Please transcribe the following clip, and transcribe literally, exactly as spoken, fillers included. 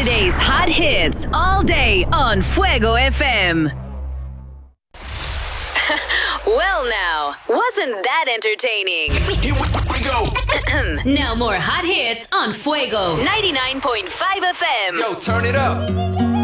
Today's hot hits all day on Fuego F M. Well now, wasn't that entertaining? Here we go. Now more hot hits on Fuego ninety-nine point five F M. Yo, turn it up.